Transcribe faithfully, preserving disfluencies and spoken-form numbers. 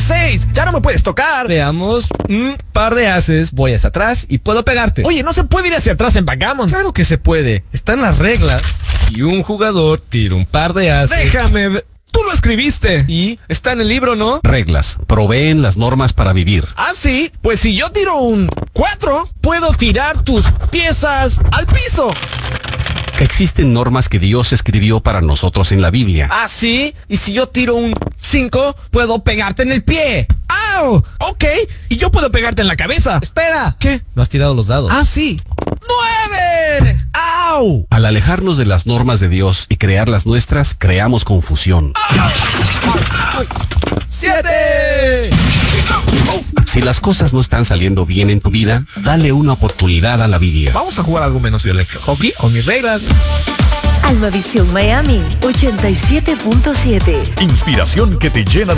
seis. Ya no me puedes tocar. Veamos. Un par de ases. Voy hacia atrás y puedo pegarte. Oye, no se puede ir hacia atrás en backgammon. Claro que se puede. Están las reglas. Si un jugador tira un par de ases... Déjame ver. Tú lo escribiste. Y está en el libro, ¿no? Reglas. Proveen las normas para vivir. Ah, sí. Pues si yo tiro un cuatro, puedo tirar tus piezas al piso. Existen normas que Dios escribió para nosotros en la Biblia. Ah, sí. Y si yo tiro un cinco, puedo pegarte en el pie. ¡Au! Ok. Y yo puedo pegarte en la cabeza. Espera. ¿Qué? No has tirado los dados. Ah, sí. ¡Nueve! ¡Au! Al alejarnos de las normas de Dios y crear las nuestras, creamos confusión. ¡Siete! Si las cosas no están saliendo bien en tu vida, dale una oportunidad a la Biblia. Vamos a jugar algo menos violento. Hockey con mis reglas. Almavisión Miami ochenta y siete punto siete. Inspiración que te llena de